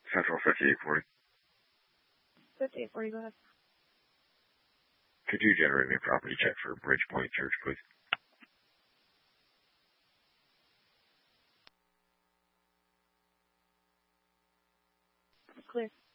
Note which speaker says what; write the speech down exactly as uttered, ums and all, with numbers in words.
Speaker 1: Central fifty-eight forty.
Speaker 2: fifty-eight forty, go ahead.
Speaker 1: Could you generate me a property check for Bridgepoint Church, please?
Speaker 2: Clear.